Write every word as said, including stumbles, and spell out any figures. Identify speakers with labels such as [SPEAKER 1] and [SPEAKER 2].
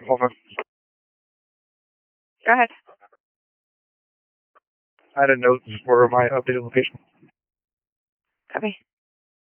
[SPEAKER 1] Hold on.
[SPEAKER 2] Go ahead.
[SPEAKER 1] I had a note for my updated location.
[SPEAKER 2] Copy.